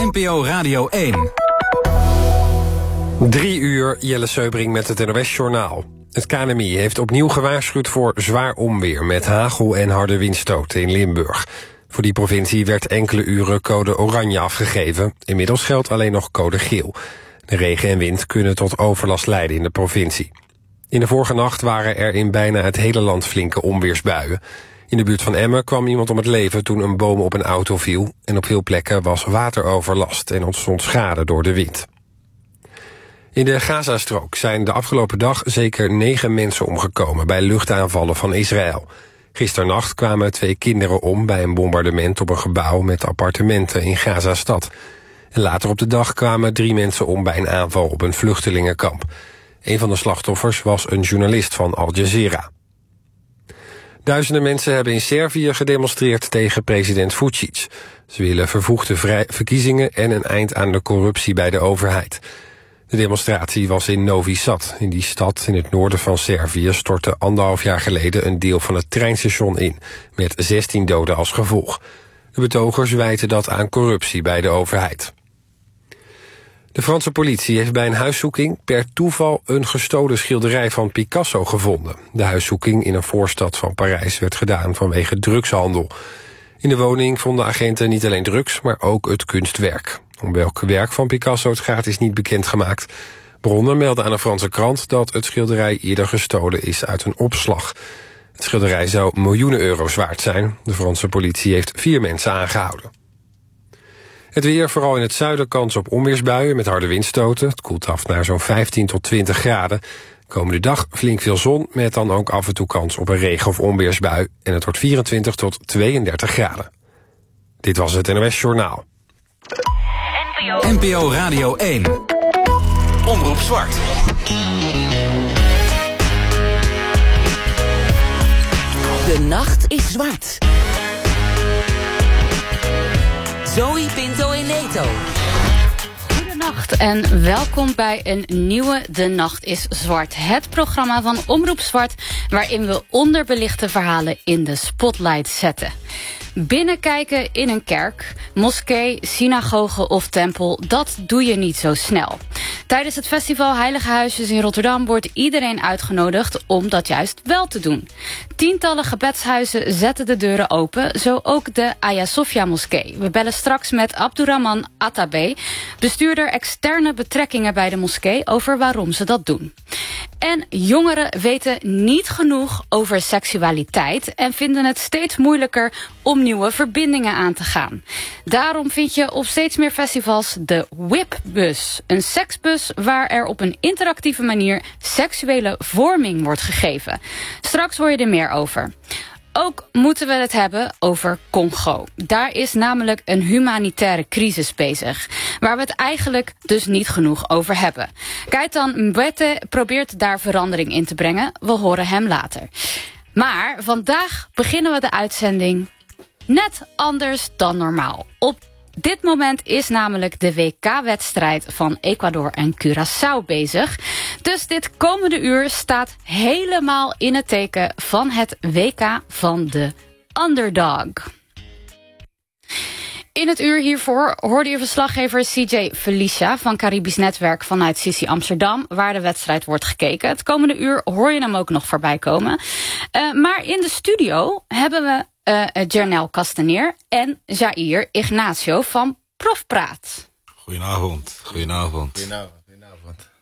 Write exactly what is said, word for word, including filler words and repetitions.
N P O Radio één. Drie uur, Jelle Seubring met het N O S-journaal. Het K N M I heeft opnieuw gewaarschuwd voor zwaar onweer met hagel en harde windstoten in Limburg. Voor die provincie werd enkele uren code oranje afgegeven. Inmiddels geldt alleen nog code geel. De regen en wind kunnen tot overlast leiden in de provincie. In de vorige nacht waren er in bijna het hele land flinke onweersbuien. In de buurt van Emmen kwam iemand om het leven toen een boom op een auto viel. En op veel plekken was wateroverlast en ontstond schade door de wind. In de Gazastrook zijn de afgelopen dag zeker negen mensen omgekomen bij luchtaanvallen van Israël. Gisternacht kwamen twee kinderen om bij een bombardement op een gebouw met appartementen in Gazastad. En later op de dag kwamen drie mensen om bij een aanval op een vluchtelingenkamp. Een van de slachtoffers was een journalist van Al Jazeera. Duizenden mensen hebben in Servië gedemonstreerd tegen president Vučić. Ze willen vervroegde vrij- verkiezingen en een eind aan de corruptie bij de overheid. De demonstratie was in Novi Sad. In die stad in het noorden van Servië stortte anderhalf jaar geleden een deel van het treinstation in, met zestien doden als gevolg. De betogers wijten dat aan corruptie bij de overheid. De Franse politie heeft bij een huiszoeking per toeval een gestolen schilderij van Picasso gevonden. De huiszoeking in een voorstad van Parijs werd gedaan vanwege drugshandel. In de woning vonden agenten niet alleen drugs, maar ook het kunstwerk. Om welk werk van Picasso het gaat is niet bekendgemaakt. Bronnen melden aan een Franse krant dat het schilderij eerder gestolen is uit een opslag. Het schilderij zou miljoenen euro's waard zijn. De Franse politie heeft vier mensen aangehouden. Het weer, vooral in het zuiden, kans op onweersbuien met harde windstoten. Het koelt af naar zo'n vijftien tot twintig graden. Komende dag flink veel zon, met dan ook af en toe kans op een regen- of onweersbui. En het wordt vierentwintig tot tweeëndertig graden. Dit was het N O S-journaal. N P O Radio één. Omroep Zwart. De nacht is zwart. Zoe Pinto en Neto. Goedenacht en welkom bij een nieuwe De Nacht is Zwart. Het programma van Omroep Zwart waarin we onderbelichte verhalen in de spotlight zetten. Binnenkijken in een kerk, moskee, synagoge of tempel, dat doe je niet zo snel. Tijdens het festival Heilige Huisjes in Rotterdam wordt iedereen uitgenodigd om dat juist wel te doen. Tientallen gebedshuizen zetten de deuren open, zo ook de Hagia Sophia moskee. We bellen straks met Abdurrahman Atabey, bestuurder externe betrekkingen bij de moskee, over waarom ze dat doen. En jongeren weten niet genoeg over seksualiteit en vinden het steeds moeilijker om nieuwe verbindingen aan te gaan. Daarom vind je op steeds meer festivals de Whipbus. Een seksbus waar er op een interactieve manier seksuele vorming wordt gegeven. Straks hoor je er meer over. Ook moeten we het hebben over Congo. Daar is namelijk een humanitaire crisis bezig, waar we het eigenlijk dus niet genoeg over hebben. Gaëtan Mbete probeert daar verandering in te brengen. We horen hem later. Maar vandaag beginnen we de uitzending net anders dan normaal. Op dit moment is namelijk de W K-wedstrijd van Ecuador en Curaçao bezig. Dus dit komende uur staat helemaal in het teken van het W K van de underdog. In het uur hiervoor hoorde je verslaggever C J Felicia van Caribisch Netwerk vanuit Sissi Amsterdam, waar de wedstrijd wordt gekeken. Het komende uur hoor je hem ook nog voorbij komen. Uh, maar in de studio hebben we uh, Jernel Castanier en Jair Ignacio van Profpraat. Goedenavond. Goedenavond. Goedenavond. Goedenavond.